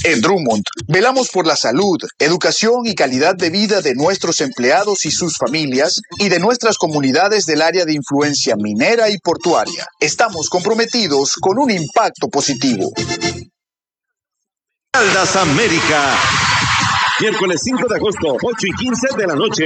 En Drummond, velamos por la salud, educación y calidad de vida de nuestros empleados y sus familias y de nuestras comunidades del área de influencia minera y portuaria. Estamos comprometidos con un impacto positivo. Caldas América, miércoles 5 de agosto, 8:15 de la noche.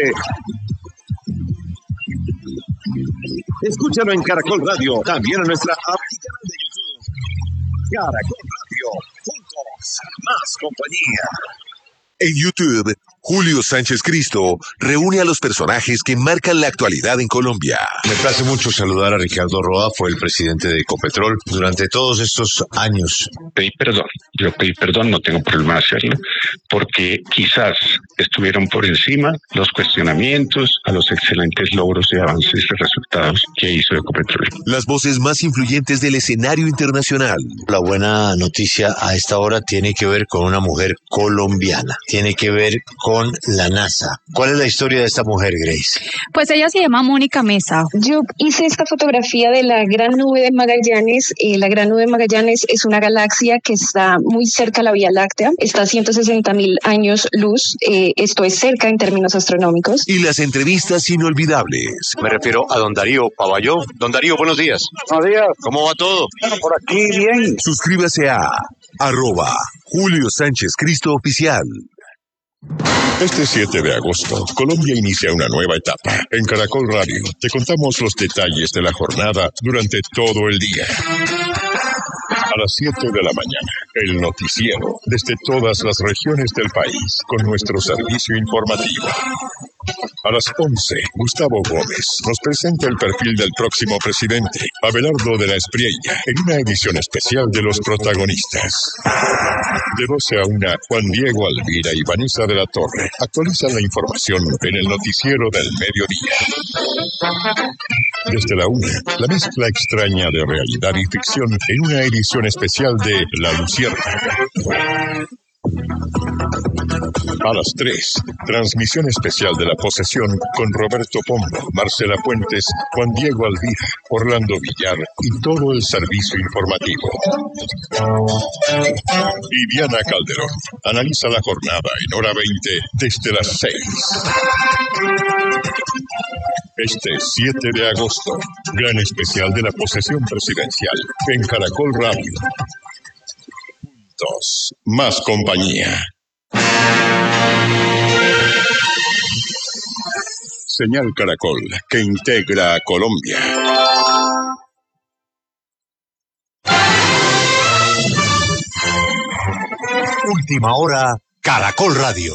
Escúchalo en Caracol Radio, también en nuestra app y canal de YouTube. Caracol Radio, juntos, más compañía. En YouTube, Julio Sánchez Cristo reúne a los personajes que marcan la actualidad en Colombia. Me place mucho saludar a Ricardo Roa, fue el presidente de Ecopetrol durante todos estos años. Yo pedí perdón, no tengo problema de hacerlo, porque quizás estuvieron por encima los cuestionamientos a los excelentes logros y avances y resultados que hizo Ecopetrol. Las voces más influyentes del escenario internacional. La buena noticia a esta hora tiene que ver con una mujer colombiana, tiene que ver con la NASA. ¿Cuál es la historia de esta mujer, Grace? Pues ella se llama Mónica Mesa. Yo hice esta fotografía de la Gran Nube de Magallanes. La Gran Nube de Magallanes es una galaxia que está muy cerca a la Vía Láctea. Está a 160.000 años luz. Esto es cerca en términos astronómicos. Y las entrevistas inolvidables. Me refiero a don Darío Pavalló. Don Darío, buenos días. Buenos días. ¿Cómo va todo? Bueno, por aquí bien. Suscríbase a @Julio Sánchez Cristo Oficial. Este 7 de agosto, Colombia inicia una nueva etapa. En Caracol Radio te contamos los detalles de la jornada durante todo el día. A las 7 de la mañana, el noticiero desde todas las regiones del país con nuestro servicio informativo. A las 11, Gustavo Gómez nos presenta el perfil del próximo presidente, Abelardo de la Espriella, en una edición especial de los protagonistas. De 12 a 1, Juan Diego Alvira y Vanessa de la Torre actualizan la información en el noticiero del mediodía. Desde la 1, la mezcla extraña de realidad y ficción en una edición especial de La Luciérnaga. A las 3, transmisión especial de La Posesión con Roberto Pombo, Marcela Fuentes, Juan Diego Alvira, Orlando Villar y todo el servicio informativo. Y Diana Calderón analiza la jornada en hora 20 desde las 6. Este 7 de agosto, gran especial de La Posesión Presidencial en Caracol Radio. Juntos, más compañía. Señal Caracol, que integra a Colombia. Última hora, Caracol Radio.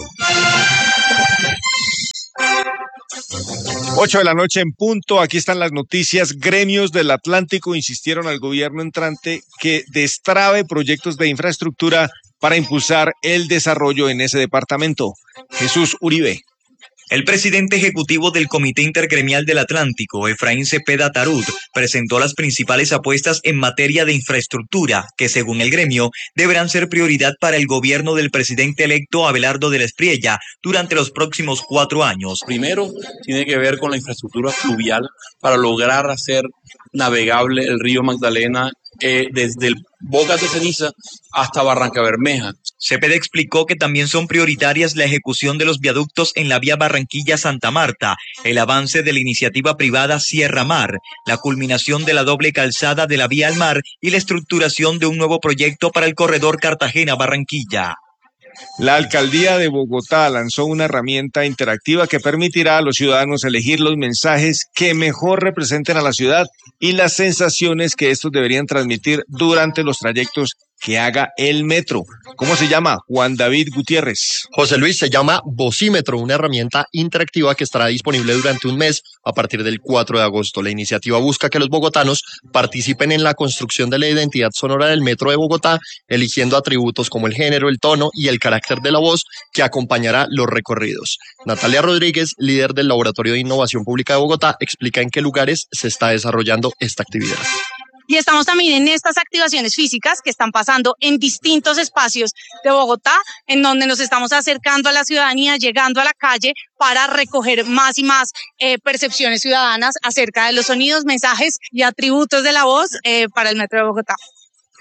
8 de la noche en punto, aquí están las noticias. Gremios del Atlántico insistieron al gobierno entrante que destrabe proyectos de infraestructura para impulsar el desarrollo en ese departamento. Jesús Uribe. El presidente ejecutivo del Comité Intergremial del Atlántico, Efraín Cepeda Tarut, presentó las principales apuestas en materia de infraestructura que, según el gremio, deberán ser prioridad para el gobierno del presidente electo Abelardo de la Espriella durante los próximos 4 años. Primero, tiene que ver con la infraestructura fluvial para lograr hacer navegable el río Magdalena desde el Bocas de Ceniza hasta Barranca Bermeja. Cepeda explicó que también son prioritarias la ejecución de los viaductos en la vía Barranquilla-Santa Marta, el avance de la iniciativa privada Sierra Mar, la culminación de la doble calzada de la vía al mar y la estructuración de un nuevo proyecto para el corredor Cartagena-Barranquilla. La alcaldía de Bogotá lanzó una herramienta interactiva que permitirá a los ciudadanos elegir los mensajes que mejor representen a la ciudad y las sensaciones que estos deberían transmitir durante los trayectos que haga el metro. ¿Cómo se llama? Juan David Gutiérrez. José Luis, se llama Vocímetro, una herramienta interactiva que estará disponible durante un mes a partir del 4 de agosto. La iniciativa busca que los bogotanos participen en la construcción de la identidad sonora del metro de Bogotá, eligiendo atributos como el género, el tono y el carácter de la voz que acompañará los recorridos. Natalia Rodríguez, líder del Laboratorio de Innovación Pública de Bogotá, explica en qué lugares se está desarrollando esta actividad. Y estamos también en estas activaciones físicas que están pasando en distintos espacios de Bogotá, en donde nos estamos acercando a la ciudadanía, llegando a la calle para recoger más y más percepciones ciudadanas acerca de los sonidos, mensajes y atributos de la voz para el Metro de Bogotá.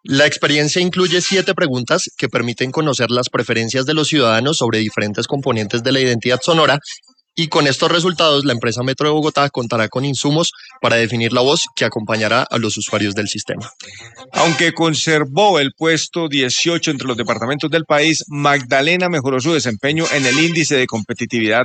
La experiencia incluye 7 preguntas que permiten conocer las preferencias de los ciudadanos sobre diferentes componentes de la identidad sonora. Y con estos resultados, la empresa Metro de Bogotá contará con insumos para definir la voz que acompañará a los usuarios del sistema. Aunque conservó el puesto 18 entre los departamentos del país, Magdalena mejoró su desempeño en el índice de competitividad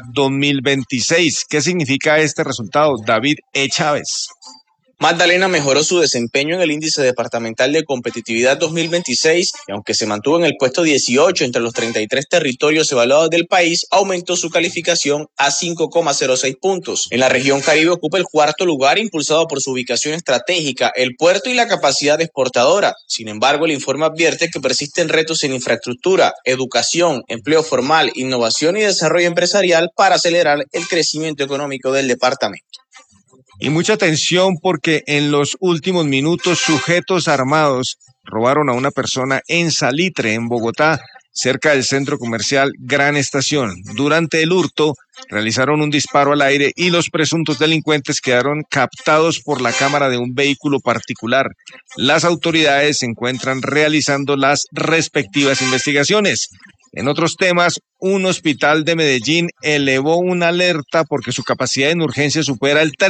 2026. ¿Qué significa este resultado, David E. Chávez? Magdalena mejoró su desempeño en el índice departamental de competitividad 2026 y aunque se mantuvo en el puesto 18 entre los 33 territorios evaluados del país, aumentó su calificación a 5,06 puntos. En la región Caribe ocupa el 4º lugar impulsado por su ubicación estratégica, el puerto y la capacidad exportadora. Sin embargo, el informe advierte que persisten retos en infraestructura, educación, empleo formal, innovación y desarrollo empresarial para acelerar el crecimiento económico del departamento. Y mucha atención porque en los últimos minutos sujetos armados robaron a una persona en Salitre, en Bogotá, cerca del centro comercial Gran Estación. Durante el hurto realizaron un disparo al aire y los presuntos delincuentes quedaron captados por la cámara de un vehículo particular. Las autoridades se encuentran realizando las respectivas investigaciones. En otros temas, un hospital de Medellín elevó una alerta porque su capacidad en urgencia supera el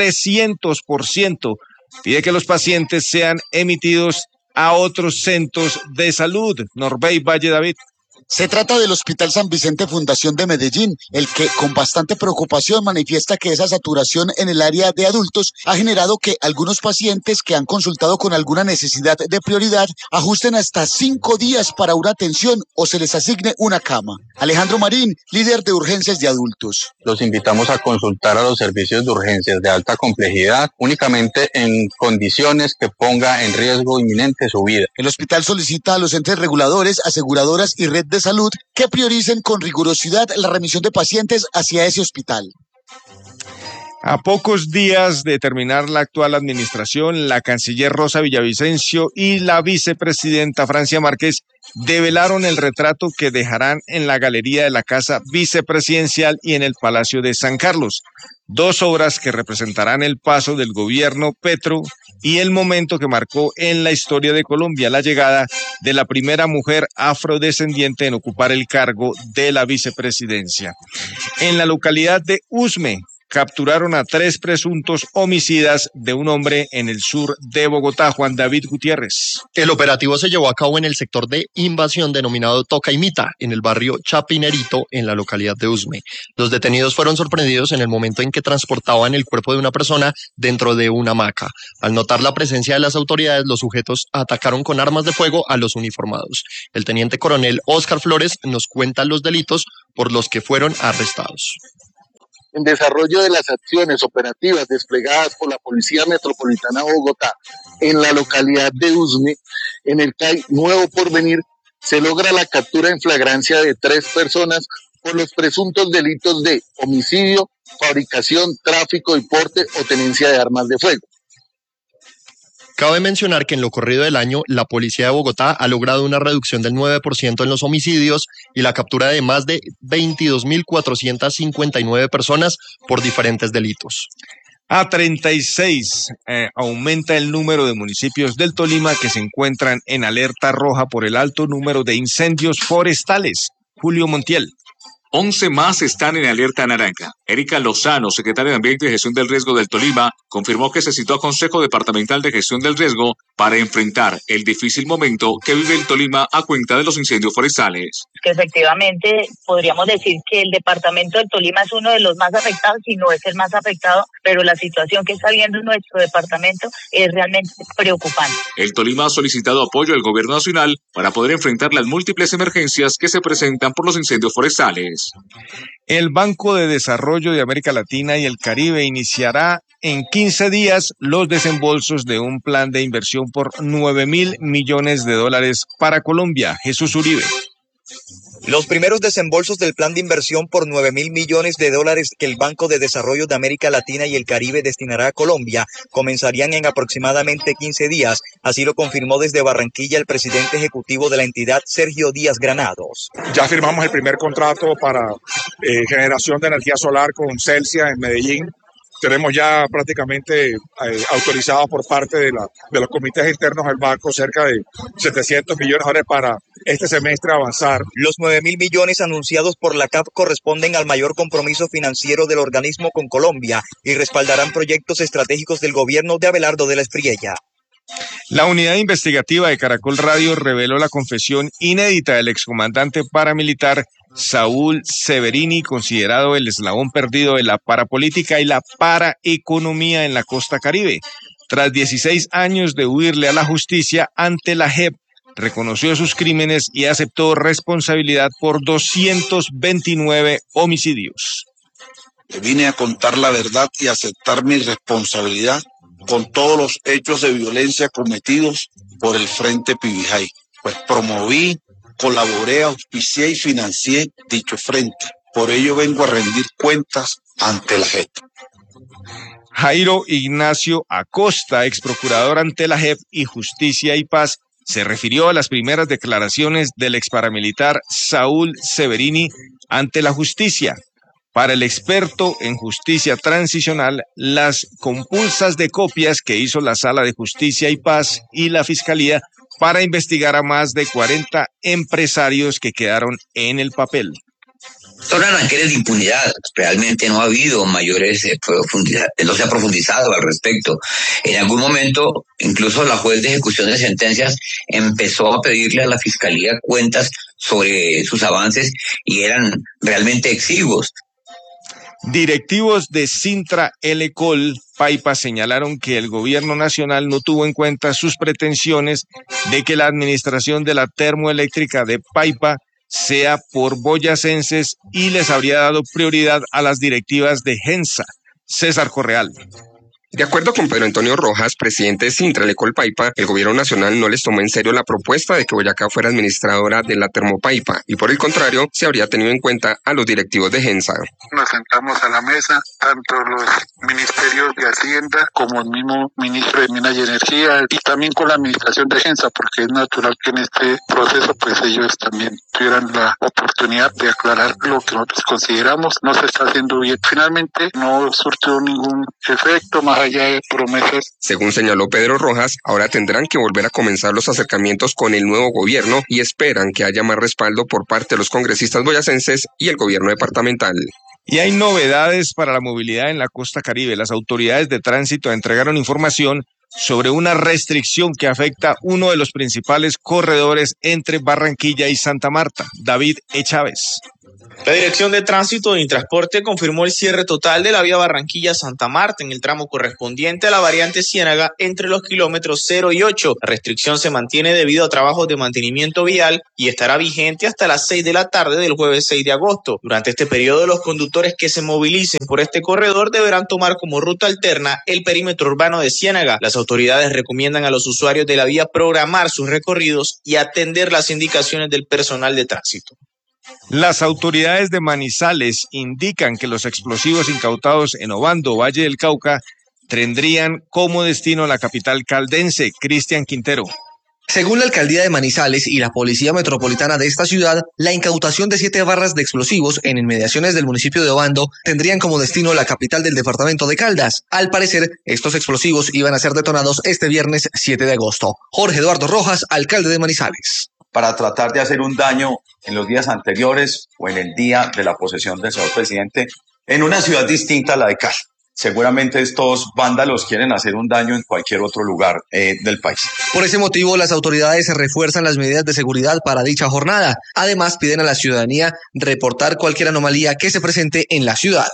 300%. Pide que los pacientes sean emitidos a otros centros de salud. Norbey Valle David. Se trata del Hospital San Vicente Fundación de Medellín, el que con bastante preocupación manifiesta que esa saturación en el área de adultos ha generado que algunos pacientes que han consultado con alguna necesidad de prioridad ajusten hasta 5 días para una atención o se les asigne una cama. Alejandro Marín, líder de urgencias de adultos. Los invitamos a consultar a los servicios de urgencias de alta complejidad únicamente en condiciones que ponga en riesgo inminente su vida. El hospital solicita a los entes reguladores, aseguradoras y red de salud que prioricen con rigurosidad la remisión de pacientes hacia ese hospital. A pocos días de terminar la actual administración, la canciller Rosa Villavicencio y la vicepresidenta Francia Márquez develaron el retrato que dejarán en la galería de la Casa Vicepresidencial y en el Palacio de San Carlos. 2 obras que representarán el paso del gobierno Petro y el momento que marcó en la historia de Colombia la llegada de la primera mujer afrodescendiente en ocupar el cargo de la vicepresidencia. En la localidad de Usme, capturaron a 3 presuntos homicidas de un hombre en el sur de Bogotá. Juan David Gutiérrez. El operativo se llevó a cabo en el sector de invasión denominado Tocaimita, en el barrio Chapinerito, en la localidad de Usme. Los detenidos fueron sorprendidos en el momento en que transportaban el cuerpo de una persona dentro de una hamaca. Al notar la presencia de las autoridades, los sujetos atacaron con armas de fuego a los uniformados. El teniente coronel Óscar Flores nos cuenta los delitos por los que fueron arrestados. En desarrollo de las acciones operativas desplegadas por la Policía Metropolitana de Bogotá en la localidad de Usme, en el CAI Nuevo Porvenir, se logra la captura en flagrancia de 3 personas por los presuntos delitos de homicidio, fabricación, tráfico y porte o tenencia de armas de fuego. Cabe mencionar que en lo corrido del año, la Policía de Bogotá ha logrado una reducción del 9% en los homicidios y la captura de más de 22.459 personas por diferentes delitos. A 36 aumenta el número de municipios del Tolima que se encuentran en alerta roja por el alto número de incendios forestales. Julio Montiel. 11 más están en alerta naranja. Erika Lozano, secretaria de Ambiente y Gestión del Riesgo del Tolima, confirmó que se citó a Consejo Departamental de Gestión del Riesgo para enfrentar el difícil momento que vive el Tolima a cuenta de los incendios forestales. Que efectivamente podríamos decir que el departamento del Tolima es uno de los más afectados, si no es el más afectado, pero la situación que está viendo nuestro departamento es realmente preocupante. El Tolima ha solicitado apoyo al gobierno nacional para poder enfrentar las múltiples emergencias que se presentan por los incendios forestales. El Banco de Desarrollo de América Latina y el Caribe iniciará en 15 días los desembolsos de un plan de inversión por $9.000 millones para Colombia. Jesús Uribe. Los primeros desembolsos del plan de inversión por $9.000 millones que el Banco de Desarrollo de América Latina y el Caribe destinará a Colombia comenzarían en aproximadamente 15 días. Así lo confirmó desde Barranquilla el presidente ejecutivo de la entidad, Sergio Díaz Granados. Ya firmamos el primer contrato para generación de energía solar con Celsia en Medellín. Tenemos ya prácticamente autorizados por parte de los comités internos del banco cerca de 700 millones de dólares para este semestre avanzar. Los 9.000 millones anunciados por la CAF corresponden al mayor compromiso financiero del organismo con Colombia y respaldarán proyectos estratégicos del gobierno de Abelardo de la Espriella. La unidad investigativa de Caracol Radio reveló la confesión inédita del excomandante paramilitar Saúl Severini, considerado el eslabón perdido de la parapolítica y la paraeconomía en la costa caribe. Tras 16 años de huirle a la justicia ante la JEP, reconoció sus crímenes y aceptó responsabilidad por 229 homicidios. Vine a contar la verdad y aceptar mi responsabilidad con todos los hechos de violencia cometidos por el Frente Pibijay, pues promoví, colaboré, auspicié y financié dicho frente. Por ello vengo a rendir cuentas ante la JEP. Jairo Ignacio Acosta, ex procurador ante la JEP y Justicia y Paz, se refirió a las primeras declaraciones del ex paramilitar Saúl Severini ante la justicia. Para el experto en justicia transicional, las compulsas de copias que hizo la Sala de Justicia y Paz y la Fiscalía para investigar a más de 40 empresarios que quedaron en el papel. Son arranqueles de impunidad. Realmente no ha habido mayores profundidad, no se ha profundizado al respecto. En algún momento, incluso la juez de ejecución de sentencias empezó a pedirle a la Fiscalía cuentas sobre sus avances y eran realmente exiguos. Directivos de Sintra Elecol Paipa señalaron que el gobierno nacional no tuvo en cuenta sus pretensiones de que la administración de la termoeléctrica de Paipa sea por boyacenses y les habría dado prioridad a las directivas de Gensa. César Correal. De acuerdo con Pedro Antonio Rojas, presidente de Sintra Elecol Paipa, el gobierno nacional no les tomó en serio la propuesta de que Boyacá fuera administradora de la Termopaipa y por el contrario, se habría tenido en cuenta a los directivos de Gensa. Nos sentamos a la mesa, tanto los ministerios de Hacienda como el mismo ministro de Minas y Energía y también con la administración de Gensa, porque es natural que en este proceso pues ellos también tuvieran la oportunidad de aclarar lo que nosotros consideramos no se está haciendo bien. Finalmente no surtió ningún efecto más allá de promesas. Según señaló Pedro Rojas, ahora tendrán que volver a comenzar los acercamientos con el nuevo gobierno y esperan que haya más respaldo por parte de los congresistas boyacenses y el gobierno departamental. Y hay novedades para la movilidad en la costa caribe. Las autoridades de tránsito entregaron información sobre una restricción que afecta uno de los principales corredores entre Barranquilla y Santa Marta. David E. Chávez. La Dirección de Tránsito y Transporte confirmó el cierre total de la vía Barranquilla-Santa Marta en el tramo correspondiente a la variante Ciénaga entre los kilómetros 0 y 8. La restricción se mantiene debido a trabajos de mantenimiento vial y estará vigente hasta las 6 de la tarde del jueves 6 de agosto. Durante este periodo, los conductores que se movilicen por este corredor deberán tomar como ruta alterna el perímetro urbano de Ciénaga. Las autoridades recomiendan a los usuarios de la vía programar sus recorridos y atender las indicaciones del personal de tránsito. Las autoridades de Manizales indican que los explosivos incautados en Obando, Valle del Cauca, tendrían como destino la capital caldense. Cristian Quintero. Según la alcaldía de Manizales y la policía metropolitana de esta ciudad, la incautación de 7 barras de explosivos en inmediaciones del municipio de Obando tendrían como destino la capital del departamento de Caldas. Al parecer, estos explosivos iban a ser detonados este viernes 7 de agosto. Jorge Eduardo Rojas, alcalde de Manizales. Para tratar de hacer un daño en los días anteriores o en el día de la posesión del señor presidente en una ciudad distinta a la de Cali. Seguramente estos vándalos quieren hacer un daño en cualquier otro lugar del país. Por ese motivo, las autoridades refuerzan las medidas de seguridad para dicha jornada. Además, piden a la ciudadanía reportar cualquier anomalía que se presente en la ciudad.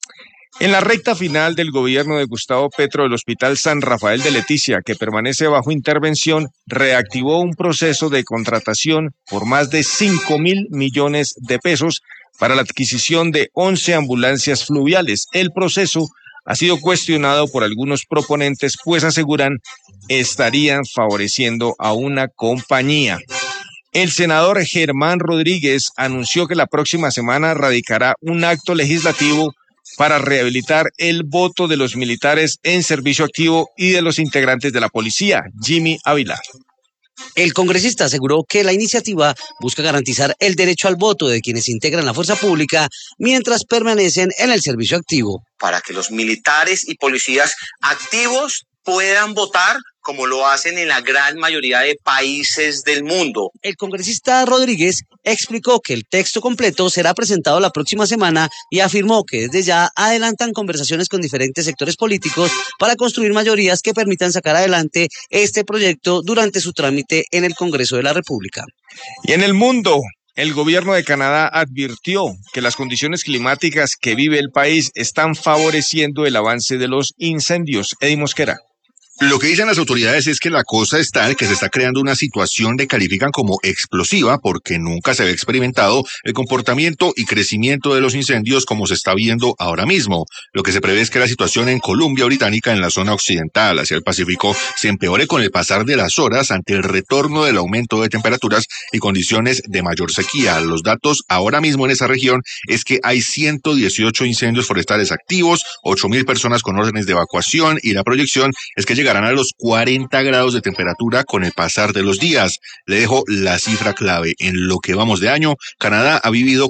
En la recta final del gobierno de Gustavo Petro, el Hospital San Rafael de Leticia, que permanece bajo intervención, reactivó un proceso de contratación por más de 5.000 millones de pesos para la adquisición de 11 ambulancias fluviales. El proceso ha sido cuestionado por algunos proponentes, pues aseguran estarían favoreciendo a una compañía. El senador Germán Rodríguez anunció que la próxima semana radicará un acto legislativo para rehabilitar el voto de los militares en servicio activo y de los integrantes de la policía. Jimmy Ávila. El congresista aseguró que la iniciativa busca garantizar el derecho al voto de quienes integran la fuerza pública mientras permanecen en el servicio activo. Para que los militares y policías activos puedan votar como lo hacen en la gran mayoría de países del mundo. El congresista Rodríguez explicó que el texto completo será presentado la próxima semana y afirmó que desde ya adelantan conversaciones con diferentes sectores políticos para construir mayorías que permitan sacar adelante este proyecto durante su trámite en el Congreso de la República. Y en el mundo, el gobierno de Canadá advirtió que las condiciones climáticas que vive el país están favoreciendo el avance de los incendios. Eddie Mosquera. Lo que dicen las autoridades es que la cosa es tal que se está creando una situación que califican como explosiva porque nunca se había experimentado el comportamiento y crecimiento de los incendios como se está viendo ahora mismo. Lo que se prevé es que la situación en Columbia Británica, en la zona occidental hacia el Pacífico, se empeore con el pasar de las horas ante el retorno del aumento de temperaturas y condiciones de mayor sequía. Los datos ahora mismo en esa región es que hay 118 incendios forestales activos, 8.000 personas con órdenes de evacuación y la proyección es que llegarán a los 40 grados de temperatura con el pasar de los días. Le dejo la cifra clave. En lo que vamos de año, Canadá ha vivido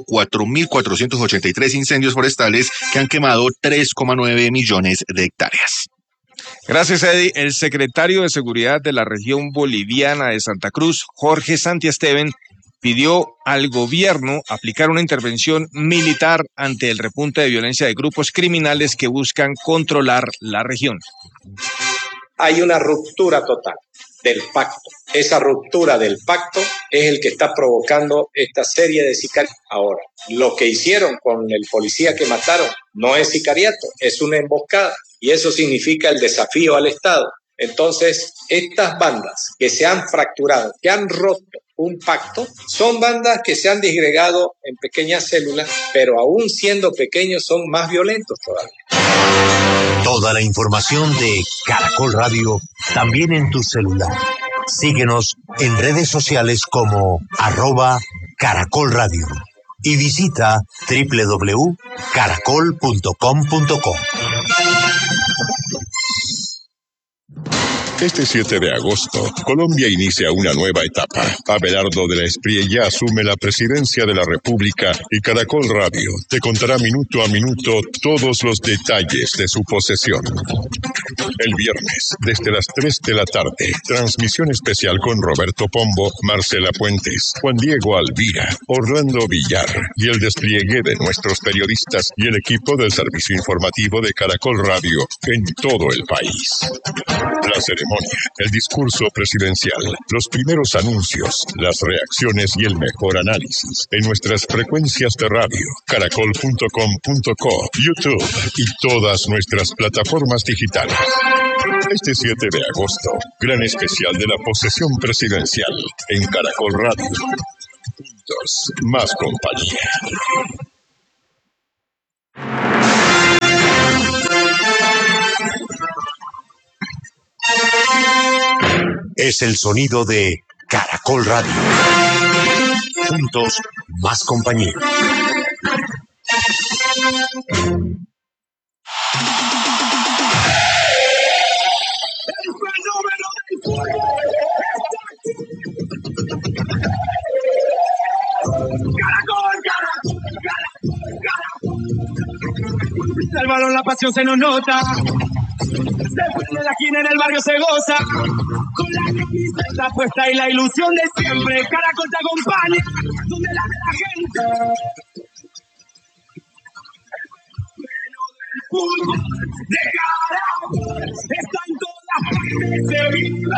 4.483 incendios forestales que han quemado 3,9 millones de hectáreas. Gracias, Eddie. El secretario de Seguridad de la región boliviana de Santa Cruz, Jorge Santiesteban, pidió al gobierno aplicar una intervención militar ante el repunte de violencia de grupos criminales que buscan controlar la región. Hay una ruptura total del pacto. Esa ruptura del pacto es el que está provocando esta serie de sicariatos. Ahora, lo que hicieron con el policía que mataron no es sicariato, es una emboscada y eso significa el desafío al Estado. Entonces, estas bandas que se han fracturado, que han roto un pacto, son bandas que se han disgregado en pequeñas células, pero aún siendo pequeños son más violentos todavía. Toda la información de Caracol Radio también en tu celular. Síguenos en redes sociales como @Caracol Radio y visita www.caracol.com.co. Este 7 de agosto, Colombia inicia una nueva etapa. Abelardo de la Espriella asume la presidencia de la República y Caracol Radio te contará minuto a minuto todos los detalles de su posesión. El viernes, desde las 3 de la tarde, transmisión especial con Roberto Pombo, Marcela Puentes, Juan Diego Alvira, Orlando Villar y el despliegue de nuestros periodistas y el equipo del servicio informativo de Caracol Radio en todo el país. La ceremonia, el discurso presidencial, los primeros anuncios, las reacciones y el mejor análisis en nuestras frecuencias de radio, caracol.com.co, YouTube y todas nuestras plataformas digitales. Este 7 de agosto, gran especial de la posesión presidencial en Caracol Radio. Juntos, más compañía. Es el sonido de Caracol Radio. Juntos, más compañía. El balón, la pasión se nos nota. Después de la esquina en el barrio se goza. Con la camiseta puesta y la ilusión de siempre. Caracol te acompaña donde la ve la gente. El fútbol de Caracol está en todas partes, se vive.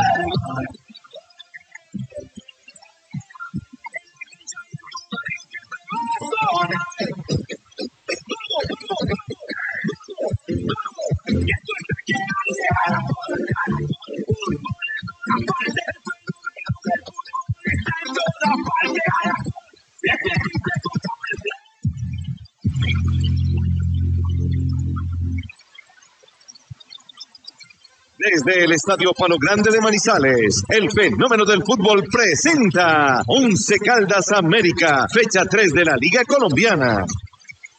Desde el Estadio Palo Grande de Manizales, el fenómeno del fútbol presenta Once Caldas América, fecha 3 de la Liga Colombiana.